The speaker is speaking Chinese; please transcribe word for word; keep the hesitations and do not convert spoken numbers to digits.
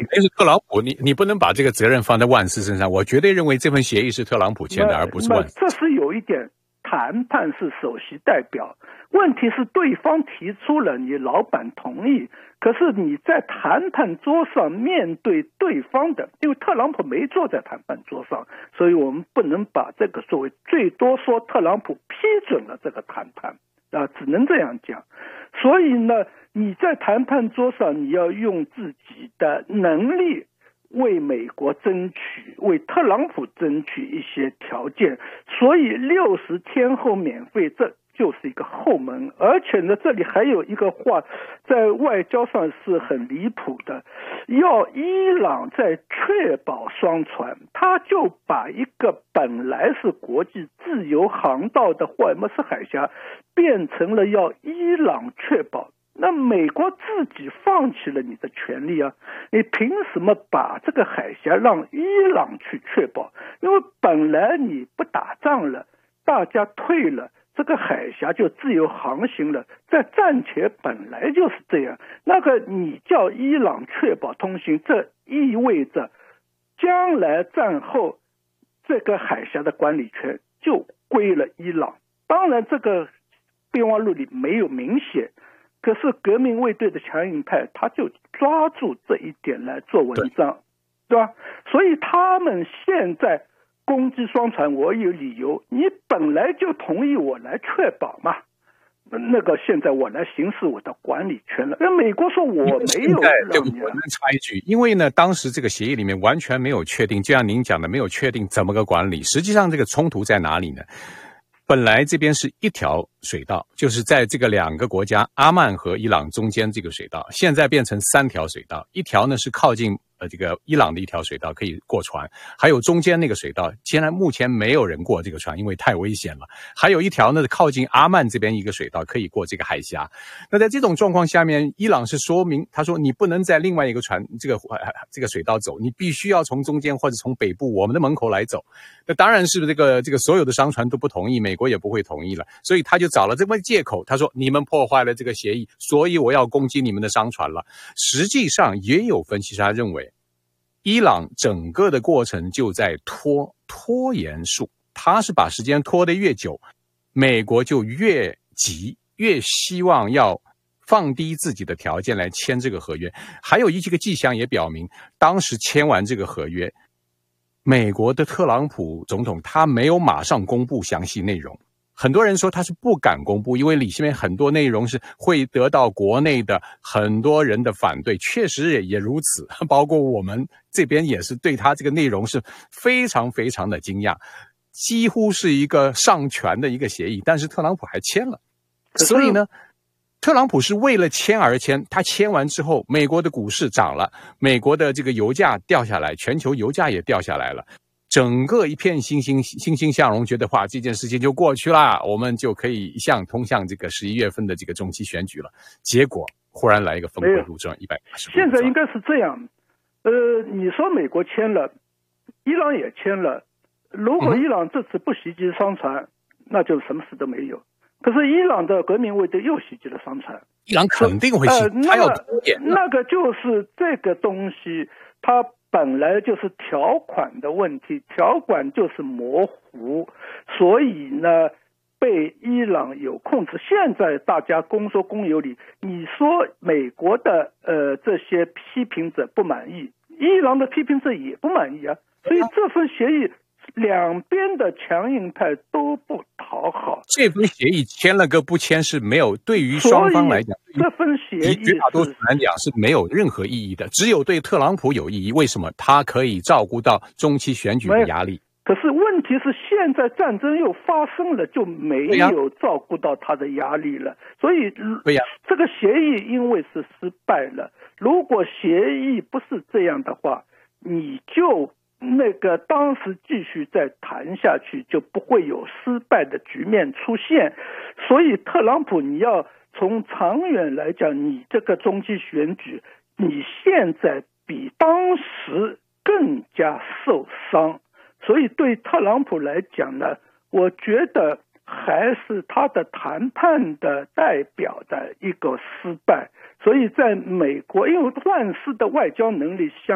定是特朗普，你你不能把这个责任放在万斯身上。我绝对认为这份协议是特朗普签的，而不是万斯。 这是有一点，谈判是首席代表，问题是对方提出了，你老板同意，可是你在谈判桌上面对对方的，因为特朗普没坐在谈判桌上，所以我们不能把这个作为，最多说特朗普批准了这个谈判啊，只能这样讲。所以呢，你在谈判桌上你要用自己的能力为美国争取，为特朗普争取一些条件，所以六十天后免费，这就是一个后门。而且呢，这里还有一个话，在外交上是很离谱的，要伊朗在确保双船，他就把一个本来是国际自由航道的霍尔木斯海峡变成了要伊朗确保。那美国自己放弃了你的权利啊，你凭什么把这个海峡让伊朗去确保？因为本来你不打仗了，大家退了，这个海峡就自由航行了，在战前本来就是这样。那个你叫伊朗确保通行，这意味着将来战后这个海峡的管理权就归了伊朗。当然这个备忘录里没有明写，可是革命卫队的强硬派他就抓住这一点来做文章， 对, 对吧？所以他们现在攻击双船，我有理由，你本来就同意我来确保嘛，那个现在我来行使我的管理权了。那美国说我没有让你， 我能插一句，因为呢，当时这个协议里面完全没有确定，就像您讲的，没有确定怎么个管理。实际上这个冲突在哪里呢？本来这边是一条水道，就是在这个两个国家阿曼和伊朗中间这个水道，现在变成三条水道，一条呢是靠近呃这个伊朗的一条水道可以过船，还有中间那个水道现在目前没有人过这个船，因为太危险了，还有一条呢靠近阿曼这边一个水道可以过这个海峡。那在这种状况下面，伊朗是说明他说你不能在另外一个船这个这个水道走，你必须要从中间或者从北部我们的门口来走。那当然是这个这个所有的商船都不同意，美国也不会同意了，所以他就找了这么借口，他说你们破坏了这个协议，所以我要攻击你们的商船了。实际上也有分析家认为，伊朗整个的过程就在拖拖延术，他是把时间拖得越久，美国就越急，越希望要放低自己的条件来签这个合约。还有一些个迹象也表明，当时签完这个合约，美国的特朗普总统他没有马上公布详细内容，很多人说他是不敢公布，因为里面很多内容是会得到国内的很多人的反对，确实也也如此，包括我们这边也是对他这个内容是非常非常的惊讶，几乎是一个上权的一个协议，但是特朗普还签了。所以呢，特朗普是为了签而签，他签完之后，美国的股市涨了，美国的这个油价掉下来，全球油价也掉下来了，整个一片欣欣欣欣向荣，觉得话这件事情就过去了，我们就可以一向通向这个十一月份的这个中期选举了。结果忽然来一个峰回路转，一百八十度。 现在应该是这样，呃，你说美国签了，伊朗也签了，如果伊朗这次不袭击商船，嗯、那就什么事都没有。可是伊朗的革命卫队又袭击了商船， 伊朗肯定会袭击，他要演。 那个就是这个东西，它本来就是条款的问题，条款就是模糊，所以呢，被伊朗有控制。现在大家公说公有理，你说美国的呃这些批评者不满意，伊朗的批评者也不满意啊，所以这份协议两边的强硬派都不讨好。 这份协议签了个不签是没有，对于双方来讲， 这份协议绝大多数来讲是没有任何意义的，只有对特朗普有意义。为什么？他可以照顾到中期选举的压力。 可是问题是，现在战争又发生了，就没有照顾到他的压力了。所以，这个协议因为是失败了。如果协议不是这样的话，你就那个当时继续再谈下去，就不会有失败的局面出现。所以特朗普你要从长远来讲，你这个中期选举，你现在比当时更加受伤。所以对特朗普来讲呢，我觉得还是他的谈判的代表的一个失败。所以在美国，因为万斯的外交能力相